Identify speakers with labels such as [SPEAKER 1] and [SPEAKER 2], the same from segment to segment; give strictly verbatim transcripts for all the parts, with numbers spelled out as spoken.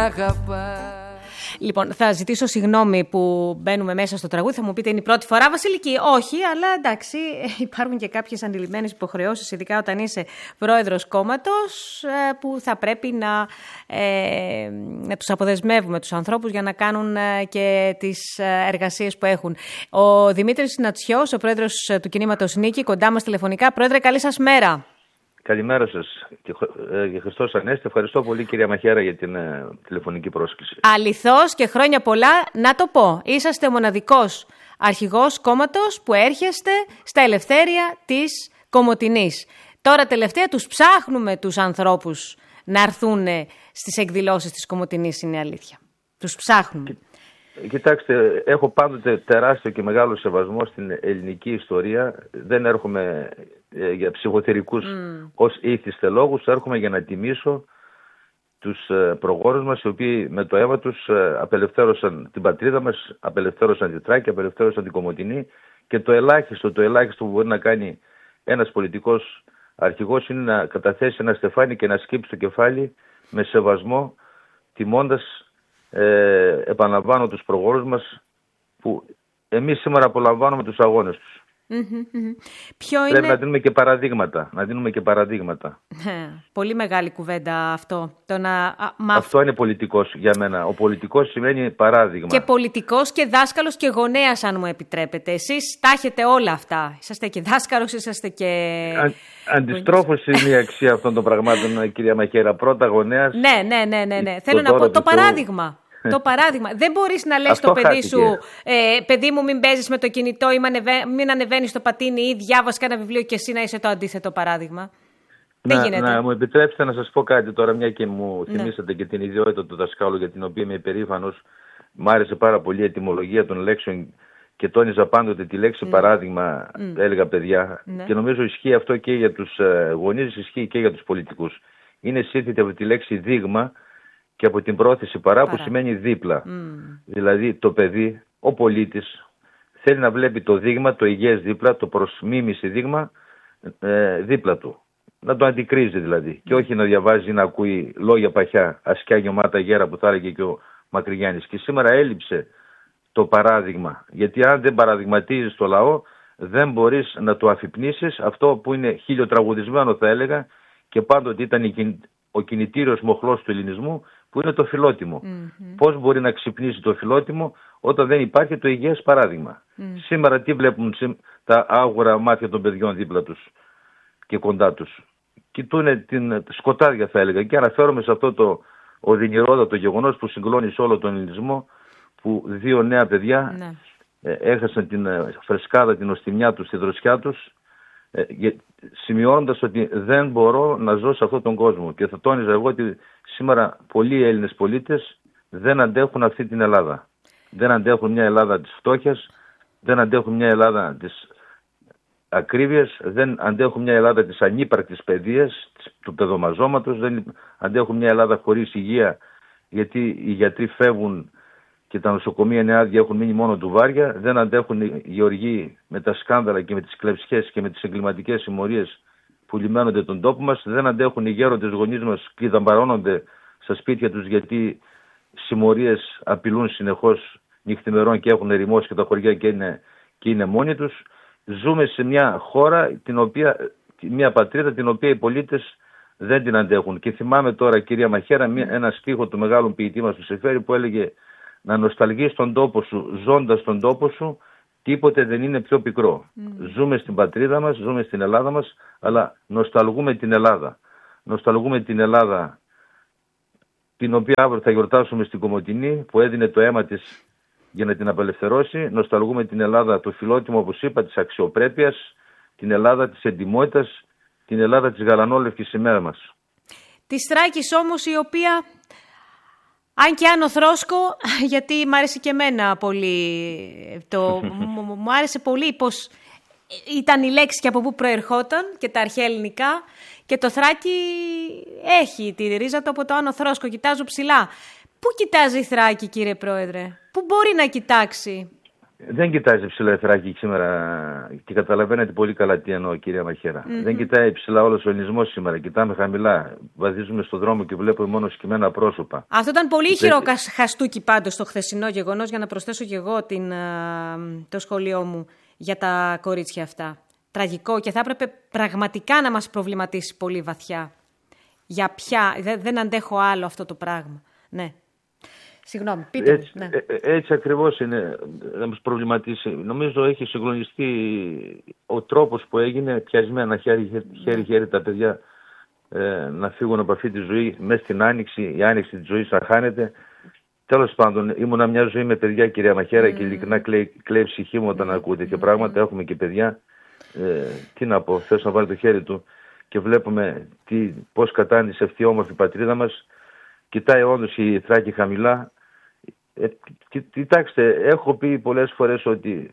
[SPEAKER 1] αγαπά.
[SPEAKER 2] Λοιπόν, θα ζητήσω συγγνώμη που μπαίνουμε μέσα στο τραγούδι. Θα μου πείτε είναι η πρώτη φορά, Βασιλική. Όχι, αλλά εντάξει, υπάρχουν και κάποιες αντιλημμένες υποχρεώσεις, ειδικά όταν είσαι πρόεδρος κόμματος, που θα πρέπει να, ε, να τους αποδεσμεύουμε τους ανθρώπους για να κάνουν και τις εργασίες που έχουν. Ο Δημήτρης Νατσιός, ο πρόεδρος του κινήματος Νίκη, κοντά μας τηλεφωνικά. Πρόεδρε, καλή σας μέρα.
[SPEAKER 3] Καλημέρα σας και ε, Χριστός Ανέστη. Ευχαριστώ πολύ κυρία Μαχαίρα για την ε, τηλεφωνική πρόσκληση.
[SPEAKER 2] Αληθώς και χρόνια πολλά. Να το πω, είσαστε ο μοναδικός αρχηγός κόμματος που έρχεστε στα Ελευθέρια της Κομοτηνής. Τώρα τελευταία τους ψάχνουμε τους ανθρώπους να έρθουν στις εκδηλώσεις της Κομοτηνής, είναι αλήθεια. Τους ψάχνουμε.
[SPEAKER 3] Κοιτάξτε, έχω πάντοτε τεράστιο και μεγάλο σεβασμό στην ελληνική ιστορία. Δεν έρχομαι ε, για ψυχοθερικούς mm. ως ήθιστε λόγους, έρχομαι για να τιμήσω τους ε, προγόρους μας, οι οποίοι με το αίμα τους ε, απελευθέρωσαν την πατρίδα μας, απελευθέρωσαν τη Θράκη, απελευθέρωσαν την Κομοτηνή, και το ελάχιστο, το ελάχιστο που μπορεί να κάνει ένας πολιτικός αρχηγός είναι να καταθέσει ένα στεφάνι και να σκύψει το κεφάλι με σεβασμό, τιμώντας Ε, επαναλαμβάνω τους προγόρους μας, που εμείς σήμερα απολαμβάνουμε τους αγώνες τους.
[SPEAKER 2] Mm-hmm, mm-hmm. Ποιο
[SPEAKER 3] Πρέπει
[SPEAKER 2] είναι...
[SPEAKER 3] να δίνουμε και παραδείγματα. Να δίνουμε και παραδείγματα.
[SPEAKER 2] Πολύ μεγάλη κουβέντα αυτό. Το να...
[SPEAKER 3] Αυτό είναι πολιτικός για μένα. Ο πολιτικός σημαίνει παράδειγμα.
[SPEAKER 2] Και πολιτικός και δάσκαλος και γονέας, αν μου επιτρέπετε. Εσείς τα έχετε όλα αυτά. Είσαστε και δάσκαλος, είσαστε και...
[SPEAKER 3] Αν, αντιστρόφως είναι η αξία αυτών των πραγμάτων, κυρία Μαχαίρα. Πρώτα γονέας.
[SPEAKER 2] Ναι, ναι, ναι, ναι, ναι. Θέλω να πω το παράδειγμα. Το παράδειγμα. Δεν μπορείς να λες στο παιδί σου, ε, παιδί μου, μην παίζεις με το κινητό ή μην ανεβαίνεις στο πατίνι ή διάβασες κανένα βιβλίο, και εσύ να είσαι το αντίθετο παράδειγμα.
[SPEAKER 3] Να,
[SPEAKER 2] Δεν γίνεται.
[SPEAKER 3] Να μου επιτρέψετε να σας πω κάτι τώρα, μια και μου
[SPEAKER 2] ναι.
[SPEAKER 3] θυμήσατε και την ιδιότητα του δασκάλου, για την οποία είμαι υπερήφανος. Μ' άρεσε πάρα πολύ η ετυμολογία των λέξεων και τόνιζα πάντοτε τη λέξη mm. παράδειγμα, mm. έλεγα παιδιά. Mm. Και νομίζω ισχύει αυτό και για τους γονείς, ισχύει και για τους πολιτικούς. Είναι σύνθετη από τη λέξη δείγμα και από την πρόθεση παρά, παρά. που σημαίνει δίπλα. Mm. Δηλαδή το παιδί, ο πολίτης, θέλει να βλέπει το δείγμα, το υγιές δίπλα, το προς μίμηση δείγμα ε, δίπλα του. Να το αντικρίζει δηλαδή. Mm. Και όχι να διαβάζει ή να ακούει λόγια παχιά, ασκιά γεμάτα γέρα, που θα έλεγε και ο Μακρυγιάννης. Και σήμερα έλειψε το παράδειγμα. Γιατί αν δεν παραδειγματίζεις το λαό, δεν μπορείς να το αφυπνίσεις. Αυτό που είναι χιλιοτραγουδισμένο, θα έλεγα, και πάντοτε ήταν ο κινητήριος μοχλός του ελληνισμού, που είναι το φιλότιμο. Mm-hmm. Πώς μπορεί να ξυπνήσει το φιλότιμο όταν δεν υπάρχει το υγιές παράδειγμα. Mm. Σήμερα τι βλέπουν τα άγουρα μάτια των παιδιών δίπλα τους και κοντά τους? Κοιτούν την σκοτάδια, θα έλεγα, και αναφέρομαι σε αυτό το οδυνηρότατο γεγονός που συγκλώνει σε όλο τον ελληνισμό, που δύο νέα παιδιά mm. ε, έχασαν την ε, φρεσκάδα, την οστιμιά τους, τη δροσιά τους, ε, σημειώνοντας ότι δεν μπορώ να ζω σε αυτόν τον κόσμο. Και θα τόνιζα εγώ ότι σήμερα πολλοί Έλληνες πολίτες δεν αντέχουν αυτή την Ελλάδα. Δεν αντέχουν μια Ελλάδα της φτώχειας, δεν αντέχουν μια Ελλάδα της ακρίβειας, δεν αντέχουν μια Ελλάδα της ανύπαρκτης παιδείας, του παιδομαζώματος, δεν αντέχουν μια Ελλάδα χωρίς υγεία, γιατί οι γιατροί φεύγουν και τα νοσοκομεία είναι άδεια, έχουν μείνει μόνο τουβάρια, δεν αντέχουν οι γεωργοί με τα σκάνδαλα και με τις κλεψιές και με τις εγκληματικές συμμορίες που λιμένονται τον τόπο μας, δεν αντέχουν οι γέροντες γονείς μας, κλειδαμπαρώνονται στα σπίτια τους γιατί συμμορίες απειλούν συνεχώς νυχθημερών και έχουν ερημώσει και τα χωριά και είναι, και είναι μόνοι τους. Ζούμε σε μια χώρα, την οποία, μια πατρίδα την οποία οι πολίτες δεν την αντέχουν. Και θυμάμαι τώρα, κυρία Μαχαίρα, μια, ένα στίχο του μεγάλου ποιητή μας του Σεφέρη, που έλεγε να νοσταλγείς τον τόπο σου, ζώντας τον τόπο σου, τίποτε δεν είναι πιο πικρό. Mm. Ζούμε στην πατρίδα μας, ζούμε στην Ελλάδα μας, αλλά νοσταλγούμε την Ελλάδα. Νοσταλγούμε την Ελλάδα, την οποία αύριο θα γιορτάσουμε στην Κομοτηνή, που έδινε το αίμα της για να την απελευθερώσει. Νοσταλγούμε την Ελλάδα, το φιλότιμο, όπως είπα, της αξιοπρέπειας, την Ελλάδα της εντιμότητας, την Ελλάδα της γαλανόλευκης σημαία μας.
[SPEAKER 2] Της Θράκης όμως, η οποία, αν και άνω θρόσκο, γιατί μ' άρεσε και εμένα πολύ, το, μου άρεσε πολύ πως ήταν η λέξη και από πού προερχόταν και τα αρχαία ελληνικά, και το Θράκη έχει τη ρίζα του από το άνω θρόσκο, κοιτάζω ψηλά. Πού κοιτάζει η Θράκη, κύριε Πρόεδρε? Πού μπορεί να κοιτάξει?
[SPEAKER 3] Δεν κοιτάζει ψηλά η Θράκη σήμερα και καταλαβαίνετε πολύ καλά τι εννοώ, κυρία Μαχαίρα. Mm-hmm. Δεν κοιτάει ψηλά όλος ο ελληνισμός σήμερα. Κοιτάμε χαμηλά. Βαδίζουμε στον δρόμο και βλέπουμε μόνο σκυμμένα πρόσωπα.
[SPEAKER 2] Αυτό ήταν πολύ ηχηρό χαστούκι πάντως το χθεσινό γεγονός, για να προσθέσω και εγώ την, το σχόλιο μου για τα κορίτσια αυτά. Τραγικό, και θα έπρεπε πραγματικά να μας προβληματίσει πολύ βαθιά. Για ποια, δεν, δεν αντέχω άλλο αυτό το πράγμα. Ναι. Συγγνώμη, πείτε
[SPEAKER 3] έτσι,
[SPEAKER 2] μου. Ναι.
[SPEAKER 3] Ε, έτσι ακριβώς είναι να μας προβληματίσει. Νομίζω έχει συγκλονιστεί ο τρόπος που έγινε, πιασμένα χέρι-χέρι ναι. τα παιδιά ε, να φύγουν από αυτή τη ζωή μέσα στην άνοιξη. Η άνοιξη της ζωής θα χάνεται. Τέλος πάντων, ήμουνα μια ζωή με παιδιά, κυρία Μαχαίρα, mm. και ειλικρινά κλαίει, κλαίει η ψυχή μου όταν mm. ακούτε και πράγματα. Έχουμε και παιδιά. Ε, τι να πω, θες να βάλει το χέρι του και βλέπουμε τι, πώς κατάντησε αυτή η όμορφη πατρίδα μας. Κοιτάει όντως η Θράκη χαμηλά. Ε, κοιτάξτε, έχω πει πολλές φορές ότι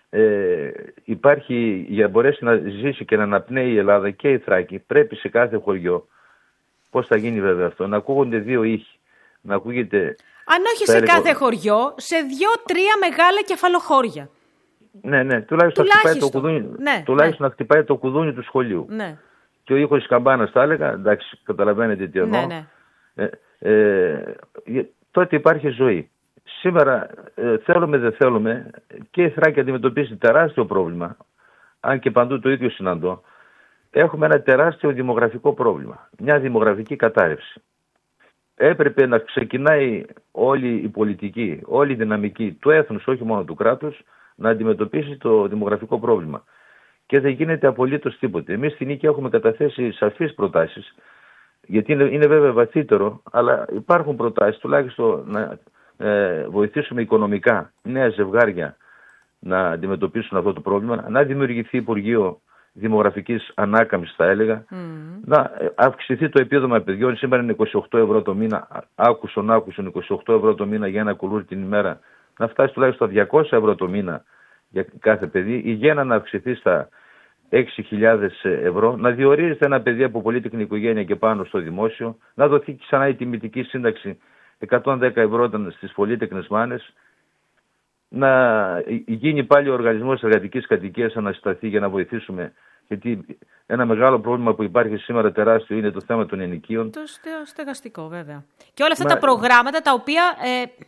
[SPEAKER 3] ε, υπάρχει, για να μπορέσει να ζήσει και να αναπνέει η Ελλάδα και η Θράκη, πρέπει σε κάθε χωριό, πώς θα γίνει βέβαια αυτό, να ακούγονται δύο ήχοι. Να ακούγεται,
[SPEAKER 2] αν όχι σε έλεγα, κάθε χωριό, σε δύο-τρία μεγάλα κεφαλοχώρια.
[SPEAKER 3] Ναι, ναι, τουλάχιστον, τουλάχιστον. Να, χτυπάει το κουδούνι, ναι, τουλάχιστον ναι. να χτυπάει το κουδούνι του σχολείου. Ναι. Και ο ήχος της καμπάνας θα έλεγα, εντάξει, καταλαβαίνετε τι εννοώ. Ναι, ναι. Ε, ε, τότε υπάρχει ζωή. Σήμερα ε, θέλουμε δεν θέλουμε και η Θράκη αντιμετωπίσει τεράστιο πρόβλημα, αν και παντού το ίδιο συναντώ. Έχουμε ένα τεράστιο δημογραφικό πρόβλημα, μια δημογραφική κατάρρευση. Έπρεπε να ξεκινάει όλη η πολιτική, όλη η δυναμική του έθνους, όχι μόνο του κράτους, να αντιμετωπίσει το δημογραφικό πρόβλημα. Και δεν γίνεται απολύτως τίποτε. Εμείς στην Νίκη έχουμε καταθέσει σαφείς προτάσεις, γιατί είναι, είναι βέβαια βαθύτερο, αλλά υπάρχουν προτάσεις τουλάχιστον να ε, βοηθήσουμε οικονομικά νέα ζευγάρια να αντιμετωπίσουν αυτό το πρόβλημα, να δημιουργηθεί Υπουργείο Δημογραφικής Ανάκαμψης, θα έλεγα, mm. να αυξηθεί το επίδομα παιδιών. Σήμερα είναι είκοσι οκτώ ευρώ το μήνα, άκουσον, άκουσον, είκοσι οκτώ ευρώ το μήνα για ένα κουλούρι την ημέρα, να φτάσει τουλάχιστον διακόσια ευρώ το μήνα για κάθε παιδί, η γέννα να αυξηθεί στα έξι χιλιάδες ευρώ, να διορίζεται ένα παιδί από πολύτεκνη οικογένεια και πάνω στο δημόσιο, να δοθεί ξανά η τιμητική σύνταξη εκατόν δέκα ευρώ ήταν στις πολύτεκνες μάνες, να γίνει πάλι ο οργανισμός εργατικής κατοικίας να συσταθεί για να βοηθήσουμε, γιατί ένα μεγάλο πρόβλημα που υπάρχει σήμερα τεράστιο είναι το θέμα των ενοικίων. Το
[SPEAKER 2] στεγαστικό βέβαια. Και όλα αυτά Μα... τα προγράμματα τα οποία... Ε...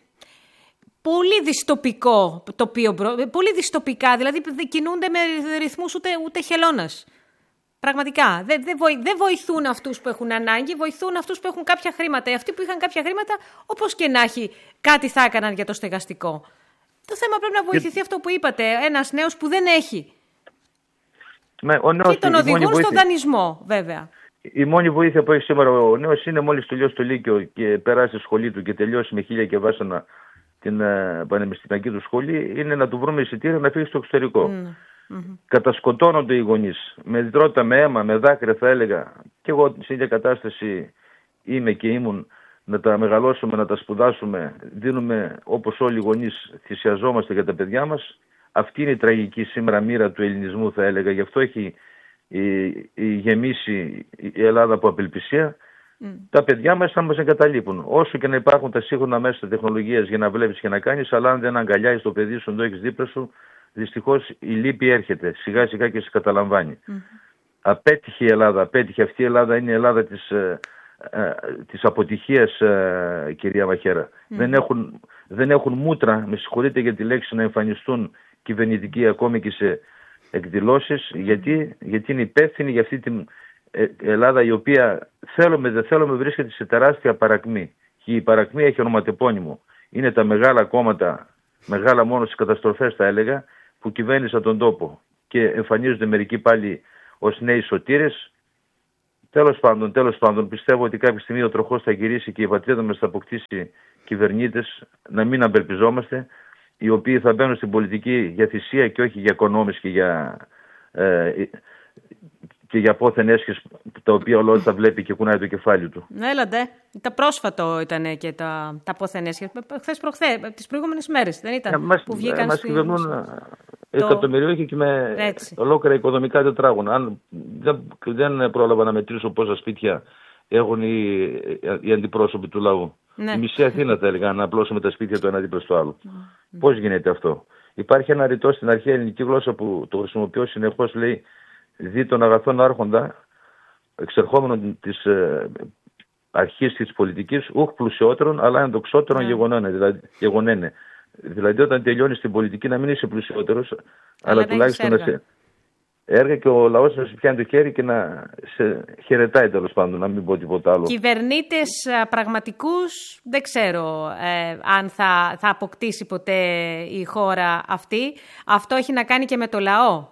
[SPEAKER 2] Πολύ δυστοπικό τοπίο, πολύ δυστοπικά, δηλαδή κινούνται με ρυθμούς ούτε, ούτε χελώνας. Πραγματικά. Δεν δε βοη, δε βοηθούν αυτούς που έχουν ανάγκη, βοηθούν αυτούς που έχουν κάποια χρήματα. Οι αυτοί που είχαν κάποια χρήματα, όπως και να έχει, κάτι θα έκαναν για το στεγαστικό. Το θέμα πρέπει να βοηθηθεί και... αυτό που είπατε, ένας νέος που δεν έχει.
[SPEAKER 3] Με, ο νέος,
[SPEAKER 2] και τον οδηγούν στον δανεισμό, βέβαια.
[SPEAKER 3] Η μόνη βοήθεια που έχει σήμερα ο νέος είναι μόλις τελειώσει το Λύκειο και περάσει στη σχολή του και τελειώσει με χίλια και βάσανα την uh, πανεπιστημιακή του σχολή, είναι να του βρούμε εισιτήρια να φύγει στο εξωτερικό. Mm-hmm. Κατασκοτώνονται οι γονείς. Με δρότα, με αίμα, με δάκρυα, θα έλεγα. Και εγώ στην ίδια κατάσταση είμαι και ήμουν, να τα μεγαλώσουμε, να τα σπουδάσουμε. Δίνουμε, όπως όλοι οι γονείς, θυσιαζόμαστε για τα παιδιά μας. Αυτή είναι η τραγική σήμερα μοίρα του ελληνισμού, θα έλεγα. Γι' αυτό έχει η, η γεμίσει η Ελλάδα από απελπισία. Mm. Τα παιδιά μας θα μας εγκαταλείπουν. Όσο και να υπάρχουν τα σύγχρονα μέσα τεχνολογίας για να βλέπεις και να κάνεις, αλλά αν δεν αγκαλιάζεις το παιδί σου, το έχεις δίπλα σου, δυστυχώς η λύπη έρχεται. Σιγά σιγά και σε καταλαμβάνει. Mm. Απέτυχε η Ελλάδα. Απέτυχε. Αυτή η Ελλάδα είναι η Ελλάδα της, ε, ε, της αποτυχίας, ε, κυρία Μαχαίρα. Mm. Δεν, έχουν, δεν έχουν μούτρα, με συγχωρείτε για τη λέξη, να εμφανιστούν κυβερνητικοί ακόμη και σε εκδηλώσεις. Mm. Γιατί, γιατί είναι υπεύθυνοι για αυτή την Ελλάδα, η οποία θέλουμε δεν θέλουμε βρίσκεται σε τεράστια παρακμή. Και η παρακμή έχει ονοματεπώνυμο. Είναι τα μεγάλα κόμματα, μεγάλα μόνο στις καταστροφές, θα έλεγα, που κυβέρνησαν τον τόπο και εμφανίζονται μερικοί πάλι ως νέοι σωτήρες. Τέλος πάντων, τέλος πάντων, πιστεύω ότι κάποια στιγμή ο τροχός θα γυρίσει και η πατρίδα μας θα αποκτήσει κυβερνήτες, να μην απελπιζόμαστε, οι οποίοι θα μπαίνουν στην πολιτική για θυσία και όχι για οικονόμες και για... Ε, και για πόθεν έσχες, τα οποία ο λαός τα βλέπει και κουνάει το κεφάλι του.
[SPEAKER 2] Ναι, έλατε. Τα πρόσφατο ήταν και τα, τα πόθεν έσχες. Χθες προχθές, τις προηγούμενες μέρες, δεν ήταν,
[SPEAKER 3] ε, μας,
[SPEAKER 2] που βγήκαν
[SPEAKER 3] μας
[SPEAKER 2] στην...
[SPEAKER 3] κυβερνούν το... εκατομμυριούχοι και με έτσι. Ολόκληρα οικοδομικά τετράγωνα. Αν δεν, δεν πρόλαβα να μετρήσω πόσα σπίτια έχουν οι, οι αντιπρόσωποι του λαού. Ναι. Η μισή Αθήνα, θα έλεγα, να απλώσουμε τα σπίτια το ένα δίπλα στο άλλο. Mm. Πώς γίνεται αυτό? Υπάρχει ένα ρητό στην αρχαία ελληνική γλώσσα που το χρησιμοποιώ συνεχώς, λέει «Δι τον αγαθόν άρχοντα, εξερχόμενον της ε, αρχής της πολιτικής, ούχ πλουσιότερον, αλλά ενδοξότερον γεγονένε». Δηλαδή, γεγονένε. Δηλαδή, όταν τελειώνεις την πολιτική, να μην είσαι πλουσιότερος, αλλά, αλλά τουλάχιστον να σε έργα και ο λαός να σε πιάνει το χέρι και να σε χαιρετάει, τέλος πάντων, να μην πω τίποτα άλλο.
[SPEAKER 2] Κυβερνήτες πραγματικούς δεν ξέρω ε, αν θα, θα αποκτήσει ποτέ η χώρα αυτή. Αυτό έχει να κάνει και με το λαό,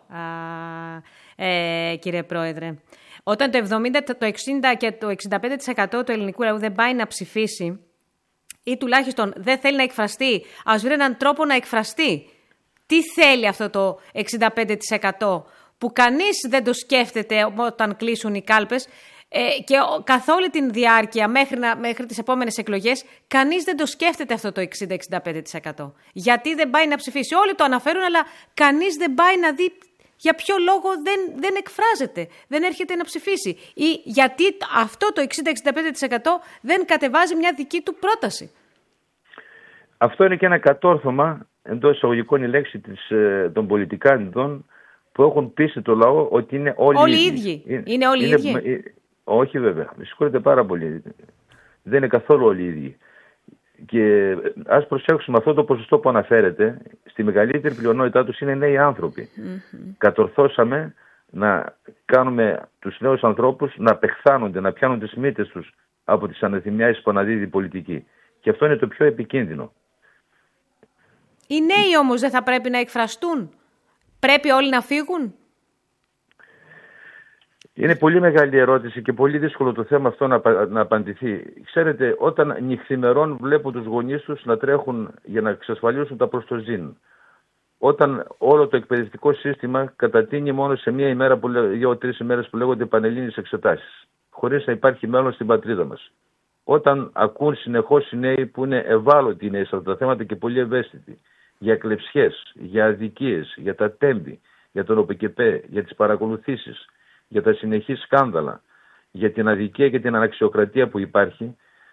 [SPEAKER 2] ε, κύριε Πρόεδρε. Όταν το εβδομήντα, το εξήντα και το εξήντα πέντε τοις εκατό του ελληνικού λαού δεν πάει να ψηφίσει ή τουλάχιστον δεν θέλει να εκφραστεί, ας βρει έναν τρόπο να εκφραστεί. Τι θέλει αυτό το εξήντα πέντε τοις εκατό που κανείς δεν το σκέφτεται όταν κλείσουν οι κάλπες ε, και καθ' όλη την διάρκεια μέχρι, να, μέχρι τις επόμενες εκλογές κανείς δεν το σκέφτεται αυτό το εξήντα με εξήντα πέντε τοις εκατό. Γιατί δεν πάει να ψηφίσει. Όλοι το αναφέρουν, αλλά κανείς δεν πάει να δει για ποιο λόγο δεν, δεν εκφράζεται, δεν έρχεται να ψηφίσει. Ή γιατί αυτό το εξήντα με εξήντα πέντε τοις εκατό δεν κατεβάζει μια δική του πρόταση.
[SPEAKER 3] Αυτό είναι και ένα κατόρθωμα, εντός εισαγωγικών η λέξη της, των πολιτικάνιδων, που έχουν πείσει το λαό ότι είναι όλοι,
[SPEAKER 2] όλοι
[SPEAKER 3] ίδιοι.
[SPEAKER 2] ίδιοι. Είναι, είναι όλοι
[SPEAKER 3] είναι,
[SPEAKER 2] ίδιοι.
[SPEAKER 3] Ε, όχι βέβαια, με συγχωρείτε πάρα πολύ. Δεν είναι καθόλου όλοι ίδιοι. Και ας προσέξουμε, αυτό το ποσοστό που αναφέρεται, στη μεγαλύτερη πλειονότητά τους είναι νέοι άνθρωποι. Mm-hmm. Κατορθώσαμε να κάνουμε τους νέους ανθρώπους να απεχθάνονται, να πιάνουν τις μύτες τους από τις ανεθυμιάσεις που αναδίδει η πολιτική. Και αυτό είναι το πιο επικίνδυνο.
[SPEAKER 2] Οι νέοι όμως δεν θα πρέπει να εκφραστούν. Πρέπει όλοι να φύγουν.
[SPEAKER 3] Είναι πολύ μεγάλη ερώτηση και πολύ δύσκολο το θέμα αυτό να, να απαντηθεί. Ξέρετε, όταν νυχθημερών βλέπουν τους γονείς τους να τρέχουν για να εξασφαλίσουν τα προστοζήν. Όταν όλο το εκπαιδευτικό σύστημα κατατείνει μόνο σε μία ημέρα, που, δύο τρεις ημέρες που λέγονται πανελλήνιες εξετάσεις, χωρίς να υπάρχει μέλλον στην πατρίδα μας. Όταν ακούν συνεχώς οι νέοι που είναι ευάλωτοι οι νέοι σε αυτά τα θέματα και πολύ ευαίσθητοι, για κλεψιές, για αδικίες, για τα τέμπη, για τον ΟΠΚΠ, για τις παρακολουθήσεις, για τα συνεχή σκάνδαλα, για την αδικία και την αναξιοκρατία που υπάρχει,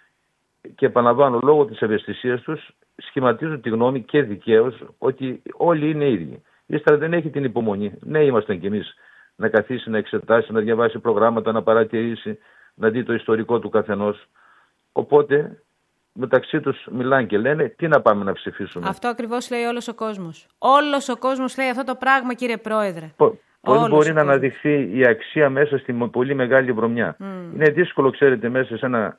[SPEAKER 3] και επαναλαμβάνω, λόγω της ευαισθησίας τους σχηματίζουν τη γνώμη, και δικαίως, ότι όλοι είναι ίδιοι. Ύστερα δεν έχει την υπομονή, ναι ήμασταν κι εμείς, να καθίσει, να εξετάσει, να διαβάσει προγράμματα, να παρατηρήσει, να δει το ιστορικό του καθενός. Οπότε μεταξύ τους μιλάνε και λένε τι να πάμε να ψηφίσουμε.
[SPEAKER 2] Αυτό ακριβώς λέει όλος ο κόσμος. Όλος ο κόσμος λέει αυτό το πράγμα, κύριε Πρόεδρε.
[SPEAKER 3] Πώς μπορεί να αναδειχθεί η αξία μέσα στη πολύ μεγάλη βρωμιά. Mm. Είναι δύσκολο, ξέρετε, μέσα σε ένα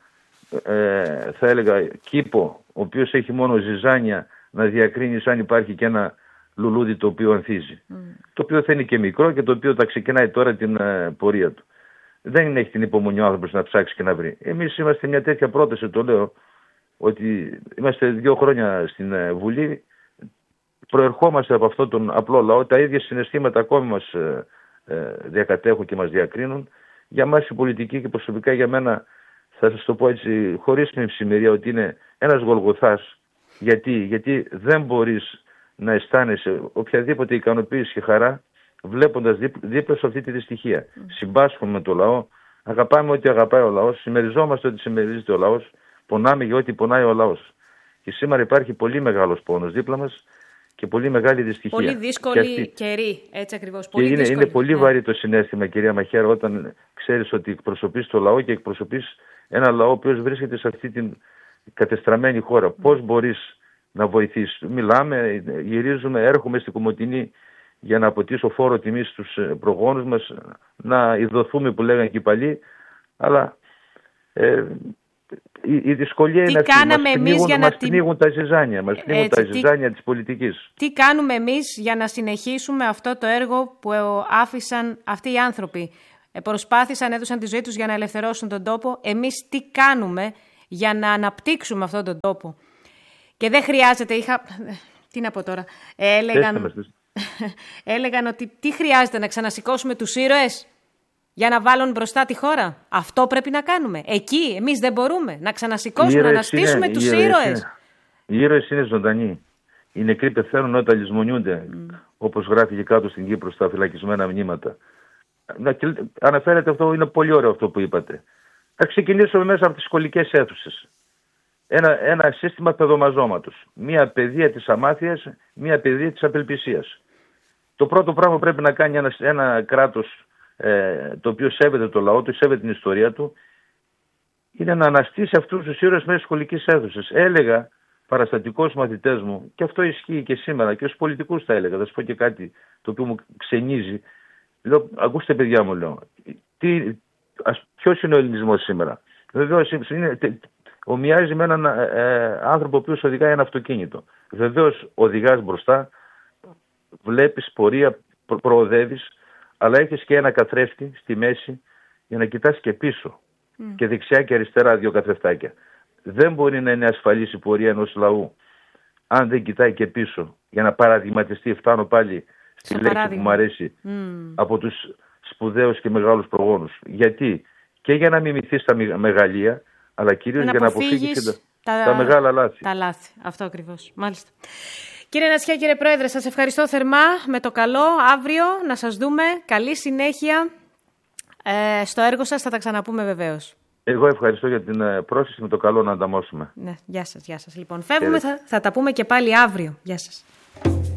[SPEAKER 3] ε, θα έλεγα κήπο, ο οποίος έχει μόνο ζυζάνια, να διακρίνεις αν υπάρχει και ένα λουλούδι το οποίο ανθίζει. Mm. Το οποίο θα είναι και μικρό και το οποίο θα ξεκινάει τώρα την ε, πορεία του. Δεν έχει την υπομονή ο άνθρωπος να ψάξει και να βρει. Εμείς είμαστε μια τέτοια πρόταση, το λέω, ότι είμαστε δύο χρόνια στην ε, Βουλή. Προερχόμαστε από αυτόν τον απλό λαό, τα ίδια συναισθήματα ακόμη μας ε, ε, διακατέχουν και μας διακρίνουν. Για μας η πολιτική και προσωπικά για μένα, θα σας το πω έτσι χωρίς την ευσημερία, ότι είναι ένας Γολγοθάς. Γιατί, Γιατί δεν μπορείς να αισθάνεσαι οποιαδήποτε ικανοποίηση και χαρά βλέποντας δίπλα σε αυτή τη δυστυχία. Mm. Συμπάσχουμε με το λαό, αγαπάμε ό,τι αγαπάει ο λαός, συμμεριζόμαστε ό,τι συμμερίζεται ο λαός, πονάμε για ό,τι πονάει ο λαός. Και σήμερα υπάρχει πολύ μεγάλος πόνος δίπλα μας και πολύ μεγάλη δυστυχία.
[SPEAKER 2] Πολύ δύσκολη αυτή... καιρή, έτσι ακριβώς. Πολύ
[SPEAKER 3] και είναι,
[SPEAKER 2] δύσκολη.
[SPEAKER 3] είναι πολύ ναι. βαρύ το συναίσθημα, κυρία Μαχαίρα, όταν ξέρεις ότι εκπροσωπείς το λαό και εκπροσωπείς ένα λαό ο οποίος βρίσκεται σε αυτή την κατεστραμμένη χώρα. Mm. Πώς μπορείς να βοηθήσεις? Μιλάμε, γυρίζουμε, έρχομαι στην Κομοτηνή για να αποτίσω φόρο τιμής στους προγόνους μας, να ειδωθούμε που λέγανε και οι παλιοί, αλλά ε, η, η δυσκολία τι είναι αυτή. Μας πνίγουν, για μας να πνίγουν την... τα ζυζάνια, μας πνίγουν Έτσι, τα ζυζάνια τι... της πολιτικής.
[SPEAKER 2] Τι κάνουμε εμείς για να συνεχίσουμε αυτό το έργο που άφησαν αυτοί οι άνθρωποι? Προσπάθησαν, έδωσαν τη ζωή τους για να ελευθερώσουν τον τόπο. Εμείς τι κάνουμε για να αναπτύξουμε αυτόν τον τόπο? Και δεν χρειάζεται, είχα... Τι να πω τώρα, έλεγαν... Έλεγαν ότι τι χρειάζεται, να ξανασηκώσουμε τους ήρωες για να βάλουν μπροστά τη χώρα? Αυτό πρέπει να κάνουμε. Εκεί εμείς δεν μπορούμε να ξανασηκώσουμε, να αναστήσουμε είναι, τους ήρωες. ήρωες.
[SPEAKER 3] Οι ήρωες είναι ζωντανοί. Οι νεκροί πεθαίνουν όταν λησμονιούνται, mm. όπως γράφει και κάτω στην Κύπρο στα φυλακισμένα μνήματα. Αναφέρεται αυτό, είναι πολύ ωραίο αυτό που είπατε. Θα ξεκινήσουμε μέσα από τις σχολικές αίθουσες. ένα, ένα σύστημα παιδομαζώματος. Μία παιδεία της αμάθειας, μία παιδεία της απελπισίας. Το πρώτο πράγμα πρέπει να κάνει ένα, ένα κράτος ε, το οποίο σέβεται το λαό του, σέβεται την ιστορία του, είναι να αναστήσει αυτούς τους ήρωες μέσα στις σχολικές αίθουσες. Έλεγα παραστατικός μαθητές μου, και αυτό ισχύει και σήμερα, και ως πολιτικούς τα έλεγα, θα σας πω και κάτι το οποίο μου ξενίζει. Λέω, ακούστε παιδιά μου, λέω, τι, ας, ποιος είναι ο ελληνισμός σήμερα? Βεβαίως είναι, ομοιάζει με έναν ε, άνθρωπο ο οποίος οδηγάει ένα αυτοκίνητο. Βεβαίως οδηγάς μπροστά, βλέπεις πορεία, προ, προοδεύεις, αλλά έχεις και ένα καθρέφτη στη μέση για να κοιτάς και πίσω. Mm. Και δεξιά και αριστερά δύο καθρεφτάκια. Δεν μπορεί να είναι ασφαλής η πορεία ενός λαού αν δεν κοιτάει και πίσω για να παραδειγματιστεί. Φτάνω πάλι στη λέξη παράδειγμα που μου αρέσει mm. από τους σπουδαίους και μεγάλους προγόνους. Γιατί? Και για να μιμηθείς τα μεγαλεία, αλλά κυρίως για να αποφύγεις τα, τα, τα μεγάλα λάθη.
[SPEAKER 2] Τα λάθη, αυτό ακριβώς. Μάλιστα. Κύριε Νασιά, κύριε Πρόεδρε, σας ευχαριστώ θερμά. Με το καλό, αύριο να σας δούμε. Καλή συνέχεια ε, στο έργο σας. Θα τα ξαναπούμε βεβαίως.
[SPEAKER 3] Εγώ ευχαριστώ για την πρόσκληση, με το καλό να ανταμώσουμε.
[SPEAKER 2] Ναι, γεια σας, γεια σας. Λοιπόν, φεύγουμε, θα, θα τα πούμε και πάλι αύριο. Γεια σας.